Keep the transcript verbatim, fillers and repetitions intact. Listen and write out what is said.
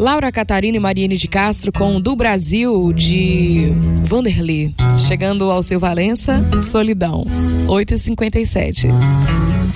Laura Catarina e Mariane de Castro com Do Brasil, de Vanderlei. Chegando ao seu Valença, Solidão. oito e cinquenta e sete.